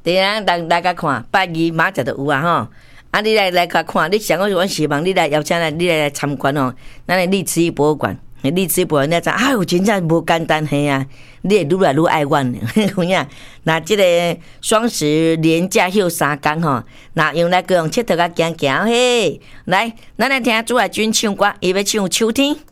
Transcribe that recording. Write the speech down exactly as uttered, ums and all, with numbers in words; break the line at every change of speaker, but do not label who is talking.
第二来来甲看，拜二马食就有啊吼。啊，你来来甲看，你想我阮希望你来邀请来，你来来参观哦。咱的历史博物馆，历史博物馆你知，哎呦，真正无简单嘿啊！你会愈来愈爱阮，有影？那即个双十连假休三天吼，那用来各样佚佗甲行行嘿。来，咱来听朱海军唱歌，伊要唱《秋天》。